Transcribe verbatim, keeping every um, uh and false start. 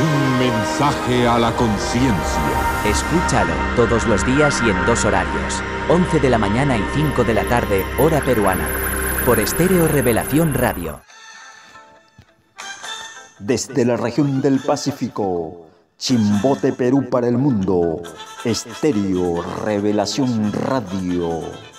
Un mensaje a la conciencia. Escúchalo todos los días y en dos horarios. once de la mañana y cinco de la tarde, hora peruana. Por Estéreo Revelación Radio. Desde la región del Pacífico, Chimbote, Perú para el mundo. Estéreo Revelación Radio.